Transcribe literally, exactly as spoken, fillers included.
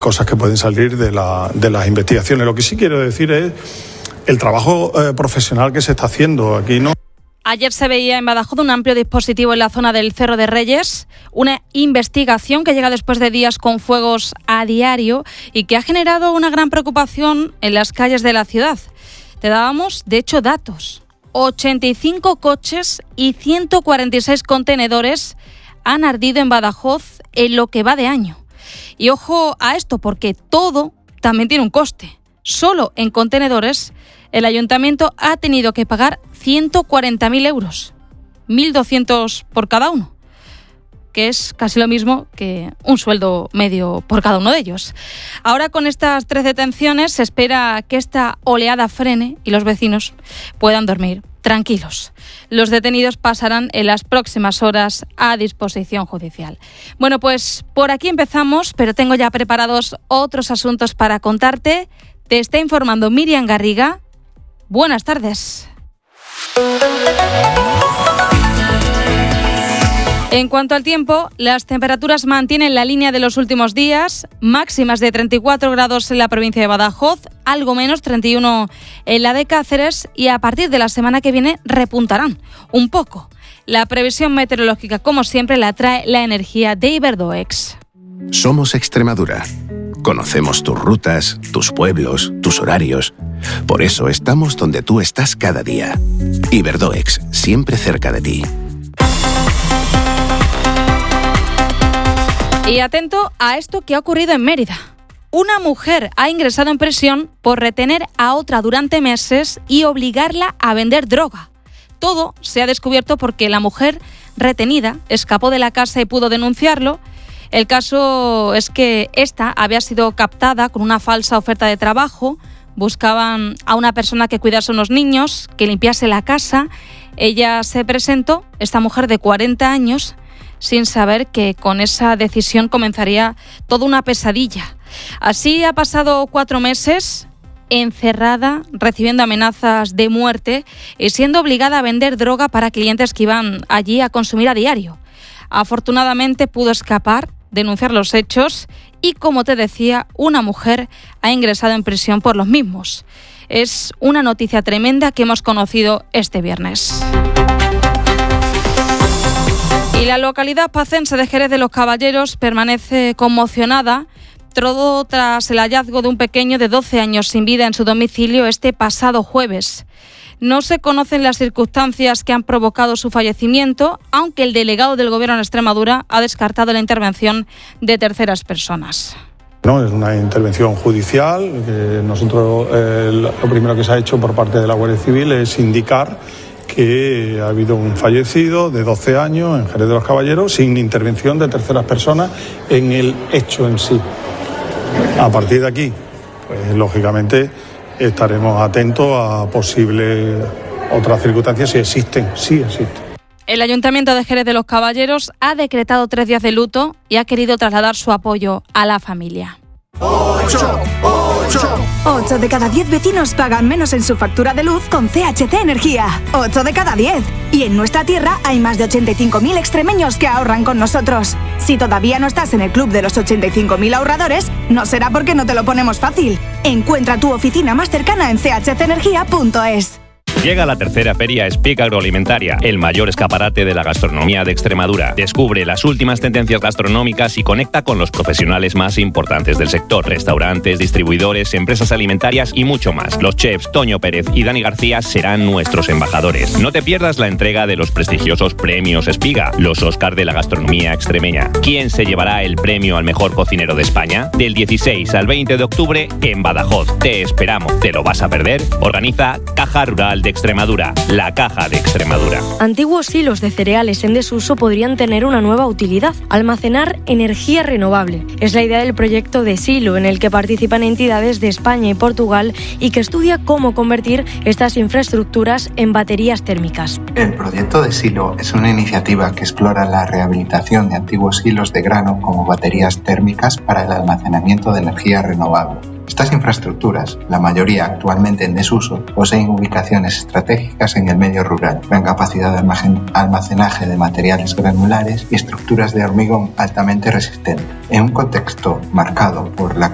cosas que pueden salir de, la, de las investigaciones. Lo que sí quiero decir es el trabajo eh, profesional que se está haciendo aquí, ¿no? Ayer se veía en Badajoz un amplio dispositivo en la zona del Cerro de Reyes, una investigación que llega después de días con fuegos a diario y que ha generado una gran preocupación en las calles de la ciudad. Te dábamos, de hecho, datos. ochenta y cinco coches y ciento cuarenta y seis contenedores han ardido en Badajoz en lo que va de año. Y ojo a esto, porque todo también tiene un coste. Solo en contenedores el ayuntamiento ha tenido que pagar ciento cuarenta mil euros, mil doscientos por cada uno, que es casi lo mismo que un sueldo medio por cada uno de ellos. Ahora, con estas tres detenciones, se espera que esta oleada frene y los vecinos puedan dormir tranquilos. Los detenidos pasarán en las próximas horas a disposición judicial. Bueno, pues por aquí empezamos, pero tengo ya preparados otros asuntos para contarte. Te está informando Miriam Garriga. Buenas tardes. En cuanto al tiempo, las temperaturas mantienen la línea de los últimos días, máximas de treinta y cuatro grados en la provincia de Badajoz, algo menos, treinta y uno en la de Cáceres, y a partir de la semana que viene repuntarán un poco. La previsión meteorológica, como siempre, la trae la energía de Iberdoex. Somos Extremadura. Conocemos tus rutas, tus pueblos, tus horarios. Por eso estamos donde tú estás cada día. Iberdoex, siempre cerca de ti. Y atento a esto que ha ocurrido en Mérida. Una mujer ha ingresado en prisión por retener a otra durante meses y obligarla a vender droga. Todo se ha descubierto porque la mujer retenida escapó de la casa y pudo denunciarlo. El caso es que esta había sido captada con una falsa oferta de trabajo. Buscaban a una persona que cuidase a unos niños, que limpiase la casa. Ella se presentó, esta mujer de cuarenta años, sin saber que con esa decisión comenzaría toda una pesadilla. Así ha pasado cuatro meses encerrada, recibiendo amenazas de muerte y siendo obligada a vender droga para clientes que iban allí a consumir a diario. Afortunadamente pudo escapar, denunciar los hechos y, como te decía, una mujer ha ingresado en prisión por los mismos. Es una noticia tremenda que hemos conocido este viernes. Y la localidad pacense de Jerez de los Caballeros permanece conmocionada, todo tras el hallazgo de un pequeño de doce años sin vida en su domicilio este pasado jueves. No se conocen las circunstancias que han provocado su fallecimiento, aunque el delegado del Gobierno en Extremadura ha descartado la intervención de terceras personas. No, es una intervención judicial. Que nosotros eh, lo primero que se ha hecho por parte de la Guardia Civil es indicar que ha habido un fallecido de doce años en Jerez de los Caballeros sin intervención de terceras personas en el hecho en sí. A partir de aquí, pues lógicamente estaremos atentos a posibles otras circunstancias si existen, sí existen. El Ayuntamiento de Jerez de los Caballeros ha decretado tres días de luto y ha querido trasladar su apoyo a la familia. ocho, ocho. ocho de cada diez vecinos pagan menos en su factura de luz con C H C Energía. ocho de cada diez. Y en nuestra tierra hay más de ochenta y cinco mil extremeños que ahorran con nosotros. Si todavía no estás en el club de los ochenta y cinco mil ahorradores, no será porque no te lo ponemos fácil. Encuentra tu oficina más cercana en c h c energía punto es. Llega la tercera Feria Speak Agroalimentaria, el mayor escaparate de la gastronomía de Extremadura. Descubre las últimas tendencias gastronómicas y conecta con los profesionales más importantes del sector. Restaurantes, distribuidores, empresas alimentarias y mucho más. Los chefs Toño Pérez y Dani García serán nuestros embajadores. No te pierdas la entrega de los prestigiosos premios Espiga, los Oscar de la gastronomía extremeña. ¿Quién se llevará el premio al mejor cocinero de España? Del dieciséis al veinte de octubre en Badajoz. Te esperamos. ¿Te lo vas a perder? Organiza Caja Rural de Extremadura, la Caja de Extremadura. Antiguos silos de cereales en desuso podrían tener una nueva utilidad: almacenar energía renovable. Es la idea del proyecto de Silo, en el que participan entidades de España y Portugal y que estudia cómo convertir estas infraestructuras en baterías térmicas. El proyecto de Silo es una iniciativa que explora la rehabilitación de antiguos silos de grano como baterías térmicas para el almacenamiento de energía renovable. Estas infraestructuras, la mayoría actualmente en desuso, poseen ubicaciones estratégicas en el medio rural, gran capacidad de almacenaje de materiales granulares y estructuras de hormigón altamente resistentes. En un contexto marcado por la